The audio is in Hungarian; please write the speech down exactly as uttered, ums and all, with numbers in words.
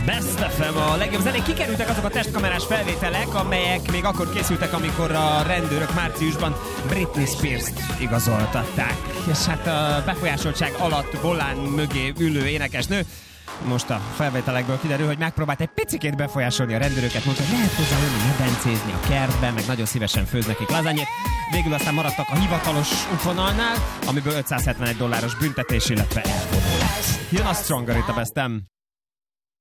Best ef em, a legjobb zenék. Kikerültek azok a testkamerás felvételek, amelyek még akkor készültek, amikor a rendőrök márciusban Britney Spears-t igazoltatták. És hát a befolyásoltság alatt volán mögé ülő énekesnő most a felvételekből kiderül, hogy megpróbált egy picikét befolyásolni a rendőröket, mondta, hogy lehet hozzá jönni medencézni a kertben, meg nagyon szívesen főz nekik lazányét. Végül aztán maradtak a hivatalos útvonalnál, amiből ötszázhetvenegy dolláros büntetés, illetve elvonulás. Jön a Stronger itt a Best em.